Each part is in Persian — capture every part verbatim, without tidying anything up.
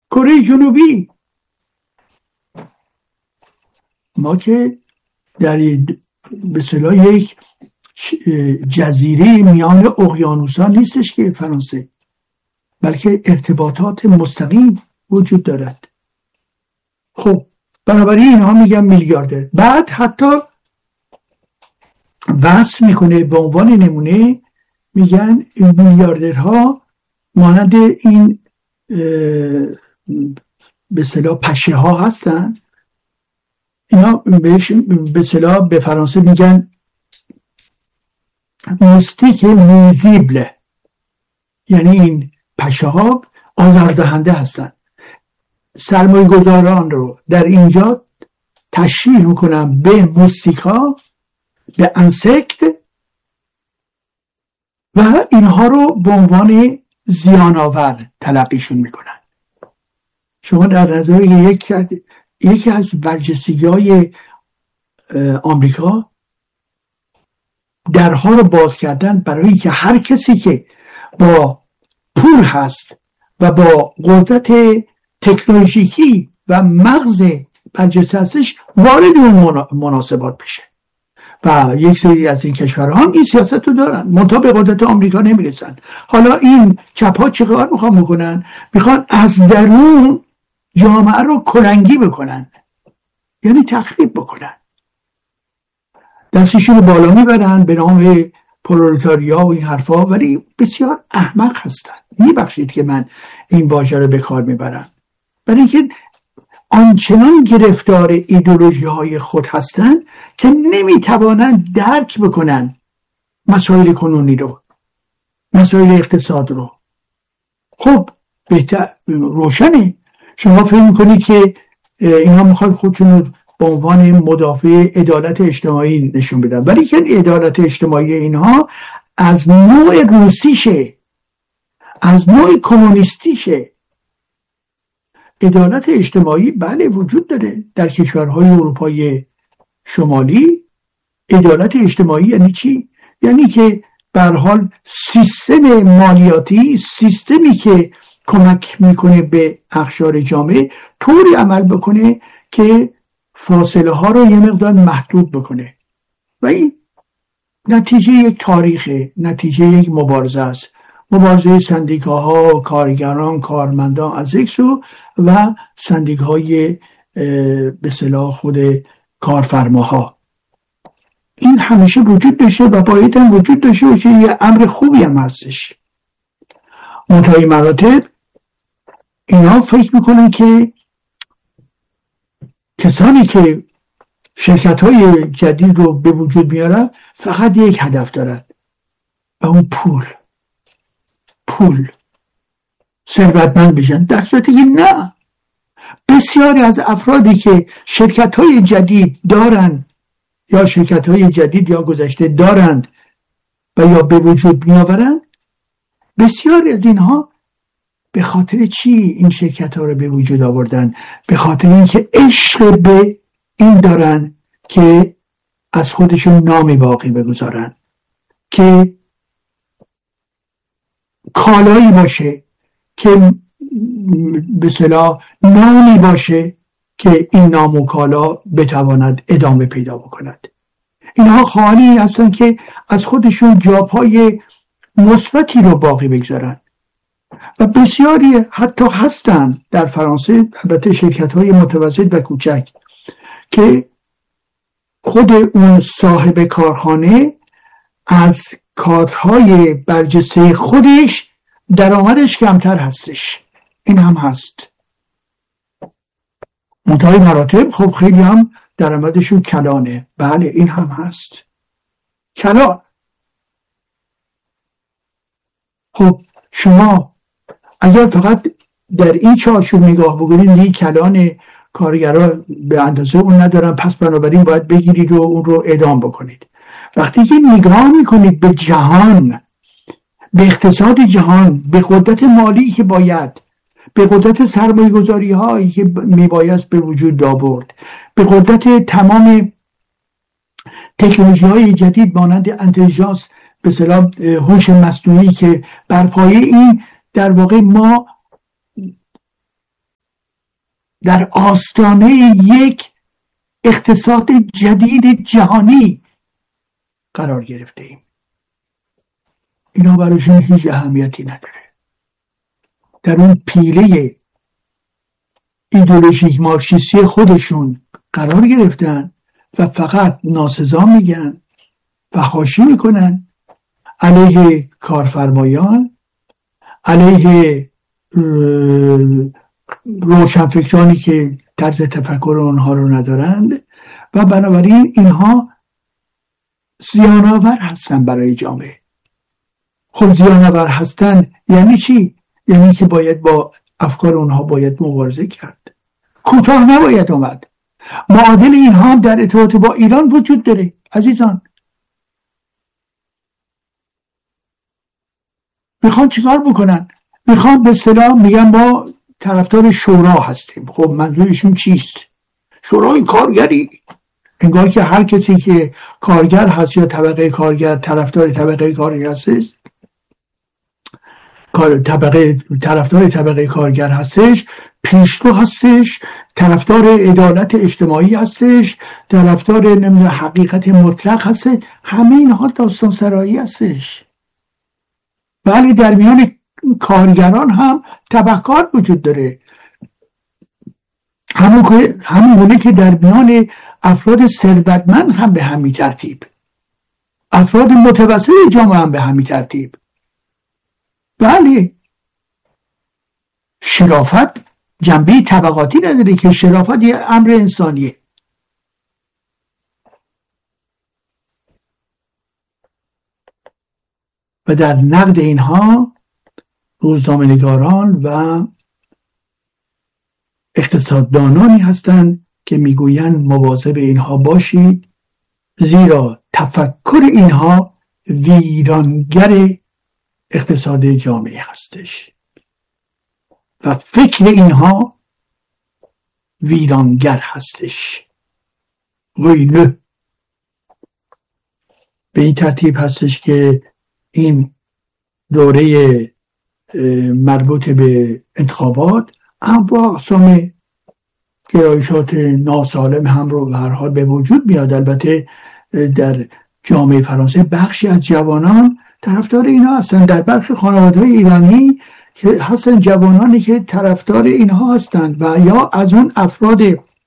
کره جنوبی. ما که در به اصطلاح یک جزیره میان اقیانوس‌ها نیستش که فرانسه، بلکه ارتباطات مستقیم وجود دارد. خب بنابراین اینها میگن میلیاردر. بعد حتی وصف میکنه به عنوان نمونه، میگن میلیاردرها مانند این به اصطلاح پشه ها هستن. اینا بهش به اصطلاح به فرانسه میگن میستیک میزیبل، یعنی این پشه ها آزاردهنده هستن. سرمایه گذاران رو در اینجا تشریح میکنن به موستیکا، به انسکت، و اینها رو به عنوان زیان‌آور تلقیشون میکنن. شما در نظر یک یکی از برجستگی‌های آمریکا درها رو باز کردن برای که هر کسی که با پول هست و با قدرت تکنولوژیکی و مغز برجسته هستش وارد اون مناسبات بشه. و یک سری از این کشورها هم این سیاست رو دارن، منتها به قدرت آمریکا نمیرسن. حالا این چپ‌ها چه کار میخوان بکنن؟ میخوان از درون جامعه رو کلنگی بکنن، یعنی تخریب بکنن. دستشون رو بالا میبرن به نام پرولتاریا و این حرفا، ولی بسیار احمق هستن. میبخشید که من این واژه رو به کار میبرم، برای اینکه آنچنان گرفتار ایدئولوژی های خود هستن که نمیتوانند درک بکنن مسائل کنونی رو، مسائل اقتصاد رو. خب بهتر روشنه، شما فکر میکنید که اینا میخواد خودشون رو به عنوان مدافع عدالت اجتماعی نشون بدن، ولی که عدالت اجتماعی اینها از نوع روسیشه، از نوع کمونیستیشه. عدالت اجتماعی بله وجود داره در کشورهای اروپای شمالی. عدالت اجتماعی یعنی چی؟ یعنی که به هر حال سیستم مالیاتی، سیستمی که کمک میکنه به اقشار جامعه، طوری عمل بکنه که فاصله ها رو یه مقدار محدود بکنه. و این نتیجه یک تاریخه، نتیجه یک مبارزه است. مبارزه سندیکاها، کارگران، کارمندان از یک سو و سندیکهای به اصطلاح خود کارفرماها. این همیشه وجود داشته و باید هم وجود داشته باشه، یه امر خوبی هم هستش. منتهی مراتب اینا فکر میکنن که کسانی که شرکت های جدید رو به وجود میارن فقط یک هدف دارن و اون پول پول ثروتمند بشن. در صورتی که نه، بسیاری از افرادی که شرکت های جدید دارن یا شرکت های جدید یا گذشته دارند و یا به وجود میآورند، بسیاری از اینها به خاطر چی این شرکت ها رو به وجود آوردن؟ به خاطر اینکه عشق به این دارن که از خودشون نامی باقی بگذارن، که کالایی باشه، که به اصطلاح نامی باشه که این نام و کالا بتواند ادامه پیدا بکند. اینها خواهانی هستن که از خودشون جابهای مثبتی رو باقی بگذارن و بسیاری حتی هستن در فرانسه، البته شرکت‌های متوسط و کوچک، که خود اون صاحب کارخانه از کارهای برجسته خودش درآمدش کمتر هستش. این هم هست. منتهی مراتب خب خیلی هم درآمدشون کلانه. بله این هم هست، کلان. خب شما اگر فقط در این چارچوب نگاه بکنید، نه کلان کارگرها به اندازه اون ندارن، پس بنابراین باید بگیرید و اون رو اعدام بکنید. وقتی که نگاه میکنید به جهان، به اقتصاد جهان، به قدرت مالی که باید، به قدرت سرمایه گذاری هایی که میباید به وجود آورد، به قدرت تمام تکنولوژی های جدید مانند انتلیژنس، به اصطلاح هوش مصنوعی، که بر پایه این در واقع ما در آستانه یک اقتصاد جدید جهانی قرار گرفته ایم. اینا براشون هیچ اهمیتی نداره. در اون پیله ایدئولوژیک مارکسیستی خودشون قرار گرفتن و فقط ناسزا میگن و حاشیه میکنن علیه کارفرمایان، علیه روشنفکرانی که طرز تفکر اونها رو ندارند و بنابراین اینها زیان‌آور هستن برای جامعه. خب زیان‌آور هستن یعنی چی؟ یعنی که باید با افکار اونها باید مبارزه کرد. کوتاه نباید اومد. معادل اینها در ارتباط با ایران وجود داره عزیزان. میخوان چیکار بکنن؟ میخوان به اصطلاح میگن ما طرفدار شورا هستیم. خب منظورشون چیست؟ شورای کارگری. انگار که هر کسی که کارگر هست یا طبقه کارگر طرفدار طبقه کارگر هستش، طبقه طرفدار طبقه کارگر هستش، پیشرو هستش، طرفدار عدالت اجتماعی هستش، طرفدار نمیدونم حقیقت مطلق هست. همه اینها داستان سرایی هستش. ولی در میان کارگران هم طبقات وجود داره. همون که همون که در میان افراد ثروتمند هم به همین ترتیب، افراد متوسط جامعه هم به همین ترتیب. بله، شرافت جنبه طبقاتی نداره که شرافت یه امر انسانیه. و در نقد اینها روزنامه‌نگاران و اقتصاددانانی هستند که میگویند مواظب اینها باشید، زیرا تفکر اینها ویرانگر اقتصاد جامعه هستش و فکر اینها ویرانگر هستش. غیله به این ترتیب هستش که این دوره مربوط به انتخابات انواع اقسام گرایشات ناسالم هم رو به هر حال به وجود میاد. البته در جامعه فرانسه بخشی از جوانان طرفدار اینا هستن. در بخش خانواده‌های ایرانی که هستن جوانانی که طرفدار اینها هستند و یا از اون افراد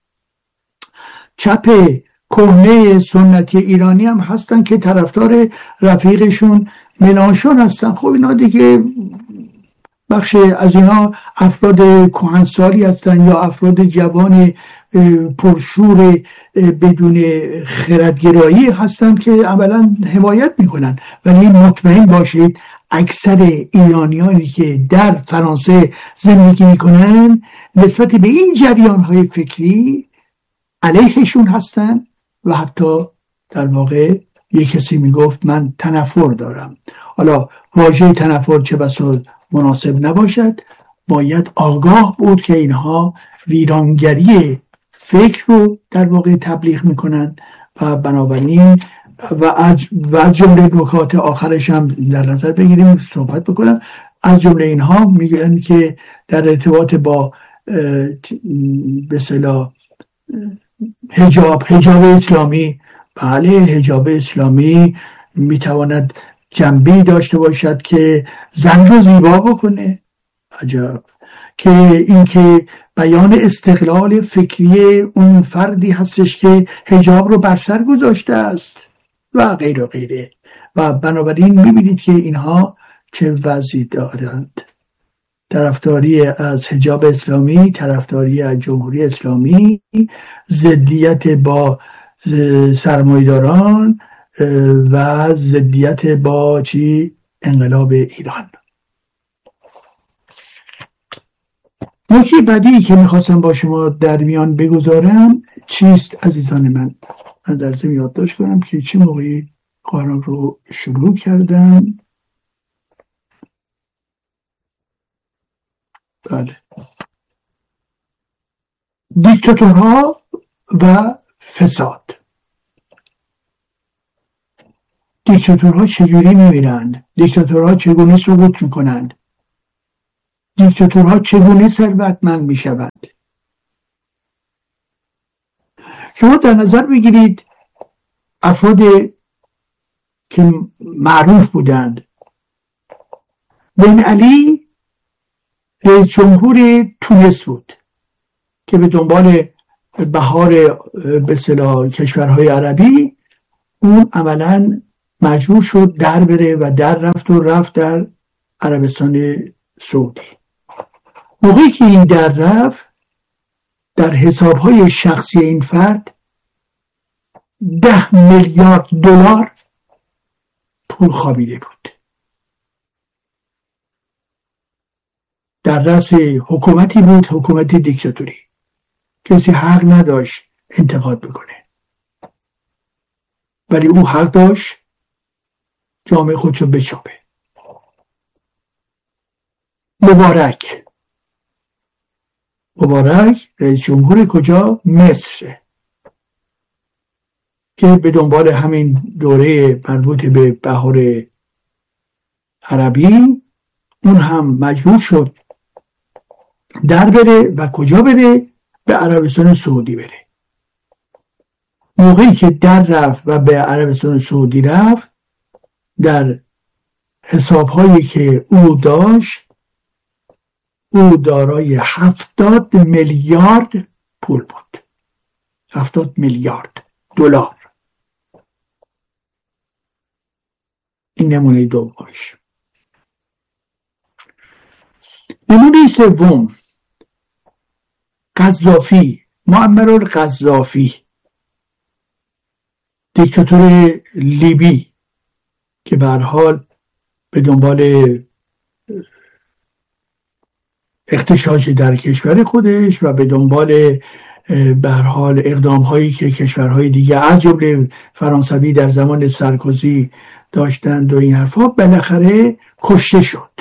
چپ کهنه سنتی ایرانی هم هستن که طرفدار رفیقشون ملانشون هستن. خب اینا دیگه بخش از اینا افراد کهنسالی هستن یا افراد جوان پرشور بدون خردگرایی هستن که عملا حمایت میکنن. ولی مطمئن باشید اکثر ایرانیانی که در فرانسه زندگی میکنن نسبت به این جریان‌های فکری علیهشون هستن و حتی در واقع یک کسی میگفت من تنفر دارم. حالا واژه تنفر چه بسا مناسب نباشد، باید آگاه بود که اینها ویرانگری فکر رو در واقع تبلیغ میکنن و بنابراین و از و جمله نکات آخرش هم در نظر بگیریم صحبت بکنم. از جمله اینها میگن که در ارتباط با به اصطلاح حجاب حجاب اسلامی، بله حجاب اسلامی میتواند جنبه‌ای داشته باشد که زن رو زیبا بکنه. عجب. که اینکه بیان استقلال فکری اون فردی هستش که حجاب رو بر سر گذاشته است و غیر و غیره. و بنابراین میبینید که اینها چه وضعی دارند. طرفداری از حجاب اسلامی، طرفداری از جمهوری اسلامی، ضدیت با سرمایه‌داران و ضدیت با چی؟ انقلاب ایران. نکته بعدی که میخواستم با شما در میان بگذارم چیست عزیزان من؟ من در ضمن یادداشت کنم که چه موقعی کارم رو شروع کردم. بله، دیکتاتورها و فساد. دیکتاتورها چجوری میمیرند؟ دیکتاتورها چگونه سقوط میکنند؟ دیکتاتورها چگونه ثروتمند میشوند؟ شما در نظر بگیرید افراد که معروف بودند. بن علی رئیس جمهور تونس بود که به دنبال بهار به اصطلاح کشورهای عربی اون عملاً مجبور شد در بره و در رفت و رفت در عربستان سعودی. موقعی که این در رفت در حسابهای شخصی این فرد ده میلیارد دلار پول خوابیده بود. در رأس حکومتی بود، حکومت دیکتاتوری. کسی حق نداشت انتقاد بکنه، ولی او حق داشت جامعه خودشو بچاپه. مبارک مبارک رئیس جمهور کجا؟ مصر، که به دنبال همین دوره مربوط به بهار عربی اون هم مجبور شد در بره و کجا بره؟ به عربستان سعودی بره. موقعی که در رفت و به عربستان سعودی رفت، در حسابهایی که او داشت او دارای هفتاد میلیارد پول بود. هفتاد میلیارد دلار. این نمونه دومش. نمونه سوم، قذافی، معمر القذافی، دیکتاتور لیبی که به هر حال به دنبال اغتشاش در کشور خودش و به دنبال به هر حال اقدام هایی که کشورهای دیگه از جمله فرانسوی در زمان سارکوزی داشتند و این حرفا، بالاخره کشته شد.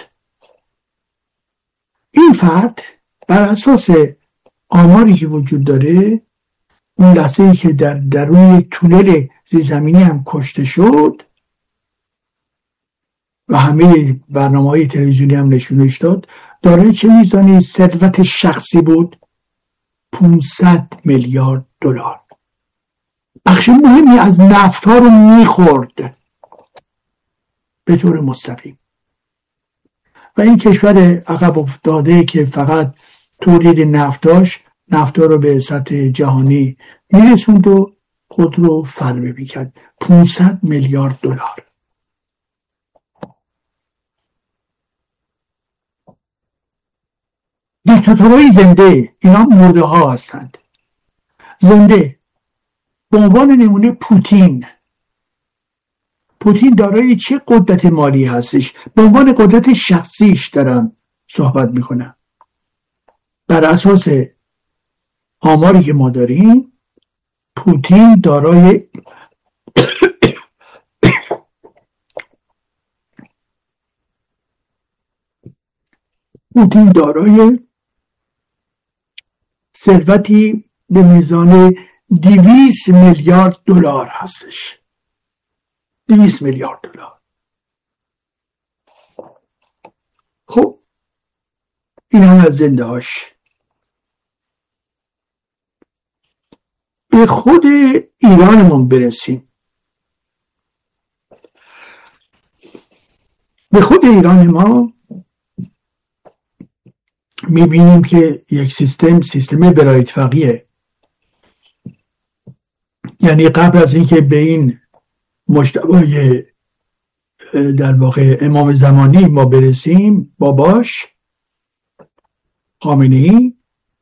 این فرد بر اساس آماری که وجود داره، اون لحظه ای که در درون تونل زیرزمینی هم کشته شد و همه برنامه‌های تلویزیونی هم نشونش داد، دارای چه میزانی ثروت شخصی بود؟ پانصد میلیارد دلار. بخش مهمی از نفت ها رو میخورد به طور مستقیم. و این کشور عقب افتاده که فقط تولید نفت داشت، نفت ها رو به سطح جهانی میرسوند و خود رو فربه میکرد. پانصد میلیارد دلار. دیکتاتورهای زنده، اینا مرده ها هستند. زنده به عنوان نمونه پوتین. پوتین دارای چه قدرت مالی هستش؟ به عنوان قدرت شخصیش دارم صحبت میکنم. بر اساس آماری که ما داریم، پوتین دارای پوتین دارای ثروتی به میزان دویست میلیارد دلار هستش. دویست میلیارد دلار. خب این هم از زنده هاش. به خود ایرانمون برسیم. به خود ایران ما میبینیم که یک سیستم سیستم ولایت فقیه. یعنی قبل از اینکه به این مجتبی در واقع امام زمانی ما برسیم، باباش خامنه‌ای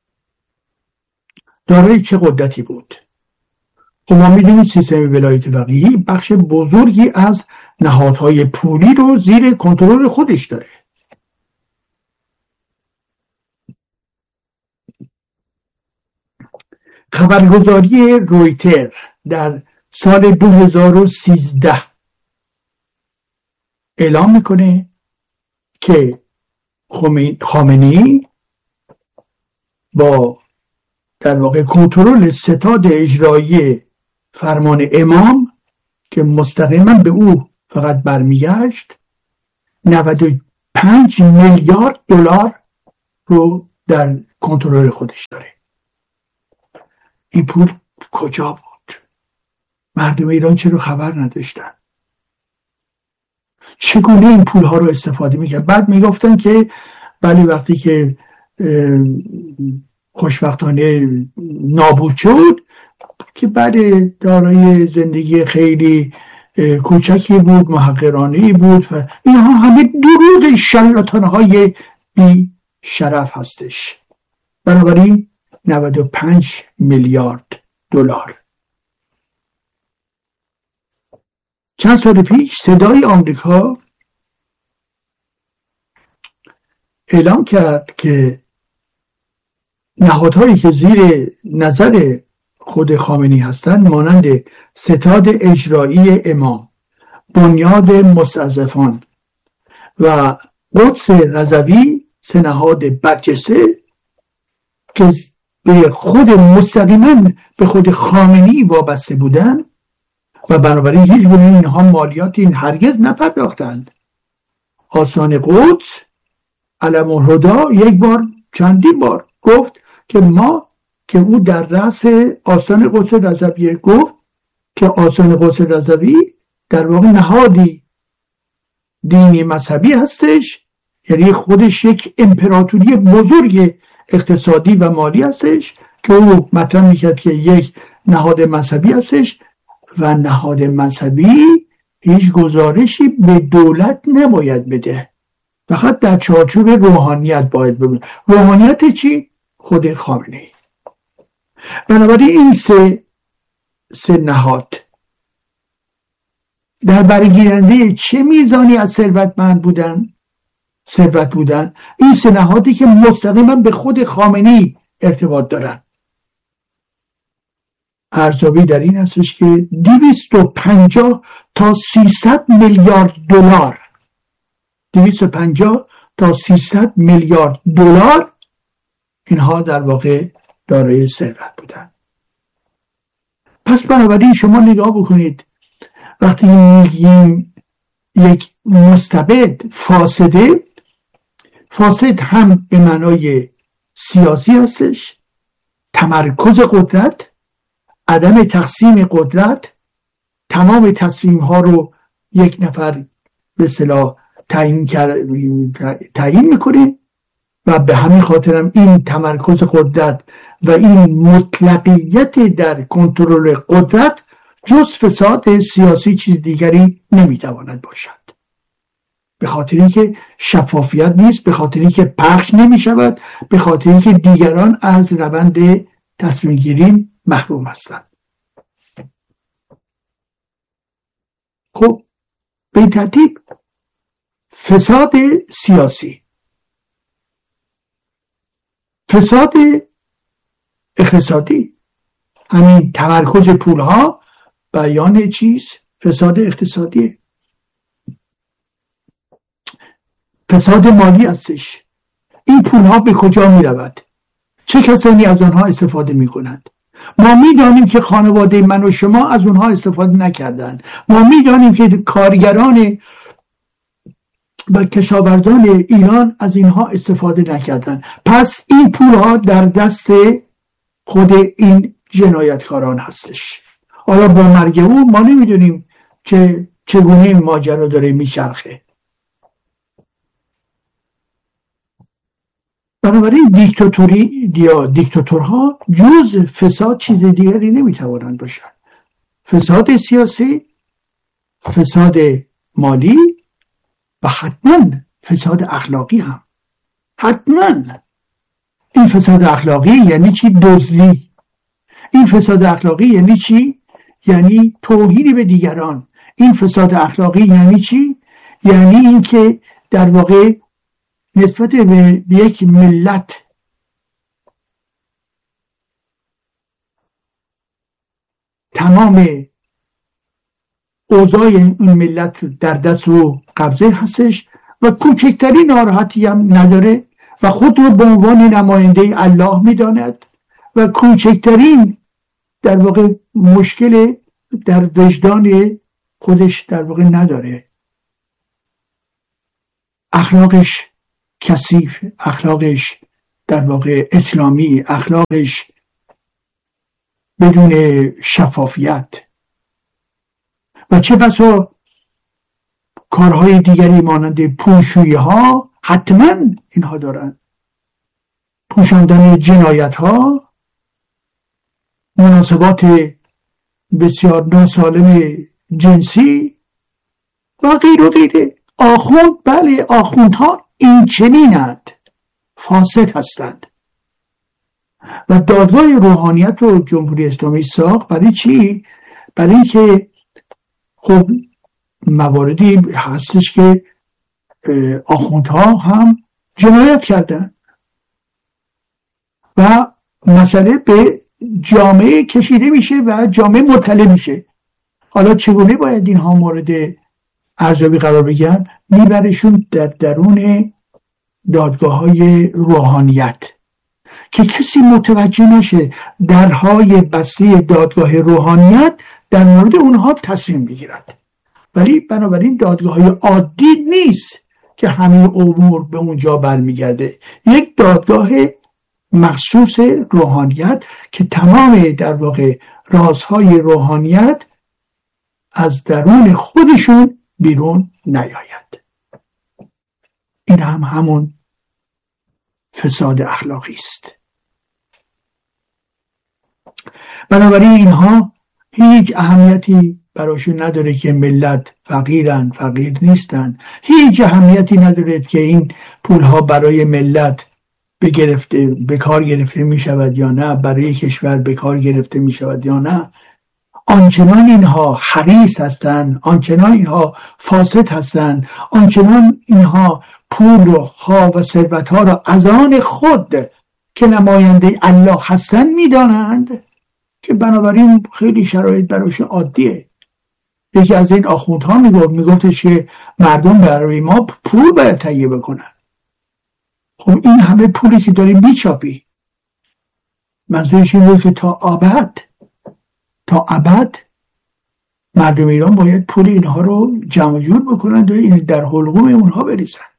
دارای چه قدرتی بود؟ خب ما میدونیم سیستم ولایت فقیهی بخش بزرگی از نهادهای پولی رو زیر کنترل خودش داره. خبرگزاری رویتر در سال دو هزار و سیزده اعلام میکنه که خامنه‌ای با در واقع کنترل ستاد اجرایی فرمان امام که مستقیما به او فقط برمیگشت، نود و پنج میلیارد دلار رو در کنترل خودش داره. این پول کجا بود؟ مردم ایران چرا خبر نداشتن؟ چگونه این پول ها رو استفاده میکرد؟ بعد میگفتن که ولی وقتی که خوشبختانه نابود شد که بعد دارای زندگی خیلی کوچکی بود، محقرانه‌ای بود و اینها همه دروغ شرلاتانه های بی شرف هستش. بنابراین نود و پنج میلیارد دلار. چند سال پیش صدای آمریکا اعلام کرد که نهادهایی که زیر نظر خود خامنه‌ای هستند مانند ستاد اجرایی امام، بنیاد مستضعفان و قدس رضوی، سه نهاد برجسته که به خود مستقیما به خود خامنه‌ای وابسته بودند و بنابراین هیچ گونه اینها مالیات این هرگز نپرداختند. آستان قدس علم‌الهدی یک بار چندین بار گفت که ما که او در رأس آستان قدس رضوی گفت که آستان قدس رضوی در واقع نهادی دینی مذهبی هستش، یعنی خودش یک امپراتوری بزرگ اقتصادی و مالی هستش که او مطرح میکرد که یک نهاد مذهبی هستش و نهاد مذهبی هیچ گزارشی به دولت نباید بده، فقط در چارچوب روحانیت باید بگه. روحانیت چی؟ خود خامنه‌ای. بنابراین این سه سه نهاد در برگیرنده چه میزانی از ثروتمند بودن ثروت بودن؟ این سه نهادی که مستقیما به خود خامنه‌ای ارتباط دارن. ارزیابی در این هستش که دویست و پنجاه تا سیصد میلیارد دلار دویست و پنجاه تا سیصد میلیارد دلار اینها در واقع دارای ثروت بودن. پس بنابراین شما نگاه بکنید، وقتی میگیم یک مستبد فاسده، فاسد هم به معنای سیاسی هستش، تمرکز قدرت، عدم تقسیم قدرت، تمام تصمیم ها رو یک نفر به اصطلاح تعیین تعیین میکنه و به همین خاطرم این تمرکز قدرت و این مطلقیت در کنترل قدرت جز فساد سیاسی چیز دیگری نمیتواند باشد. به خاطر اینکه شفافیت نیست، به خاطر اینکه پخش نمیشود، به خاطر اینکه دیگران از روند تصمیم گیری محروم هستند. خب به این ترتیب فساد سیاسی، فساد اقتصادی، همین تمرکز پولها بیان چیز؟ فساد اقتصادی. فساد مالی هستش. این پولها به کجا می رود؟ چه کسانی از آنها استفاده می کنند؟ ما می دانیم که خانواده من و شما از آنها استفاده نکردند. ما می دانیم که کارگران و کشاورزان ایران از اینها استفاده نکردند. پس این پولها در دست خود این جنایتکاران هستش. حالا با مرگ او ما نمیدونیم که چگونه این ماجرا داره میچرخه. بنابراین دیکتاتوری یا دیکتاتورها جز فساد چیز دیگری نمیتوانند باشند. فساد سیاسی، فساد مالی و حتما فساد اخلاقی هم. حتما این فساد اخلاقی یعنی چی؟ دزدی. این فساد اخلاقی یعنی چی؟ یعنی توهین به دیگران. این فساد اخلاقی یعنی چی؟ یعنی این که در واقع نسبت به یک ملت تمام اوضاع این ملت در دست و قبضه هستش و کوچکترین ناراحتی هم نداره و خود رو به عنوان نماینده الله میداند و کوچکترین در واقع مشکل در وجدان خودش در واقع نداره. اخلاقش کثیف، اخلاقش در واقع اسلامی، اخلاقش بدون شفافیت و چه بسا کارهای دیگری مانند پولشویی ها حتما اینها دارن، پوشاندن جنایت ها، مناسبات بسیار ناسالم جنسی و غیر و غیره. آخوند، بله آخوندها این چنینند، فاسد هستند و دادگاه روحانیت رو جمهوری اسلامی ساخت برای چی؟ برای اینکه خب مواردی هستش که آخوندها هم جنایت کردن و مسئله به جامعه کشیده میشه و جامعه مطلع میشه. حالا چگونه باید اینها مورد ارزیابی قرار بگیرن؟ میبرشون در درون دادگاه های روحانیت که کسی متوجه نشه درهای بسته دادگاه روحانیت در مورد اونها تصمیم بگیرد. ولی بنابراین دادگاه های عادی نیست که همه امور به اونجا برمیگرده. یک دادگاه مخصوص روحانیت که تمام در واقع رازهای روحانیت از درون خودشون بیرون نیاید. این هم همون فساد اخلاقی است. بنابراین اینها هیچ اهمیتی براشون نداره که ملت فقیرن، فقیر نیستن. هیچ اهمیتی نداره که این پولها برای ملت به گرفته به کار گرفته می شود یا نه، برای کشور به کار گرفته می شود یا نه. آنچنان اینها حریص هستند، آنچنان اینها فاسد هستند، آنچنان اینها پول و ها و ثروت ها را از آن خود که نماینده الله هستند می دانند که بنابراین خیلی شرایط براشون عادیه. یکی از این آخوندها میگفت میگفتش که مردم برای ما پول باید تهیه بکنن. خب این همه پولی که داری میچاپی، منظورش این بود که تا ابد تا ابد مردم ایران باید پول اینها رو جمع جور بکنند و این در حلقوم اونها بریزند.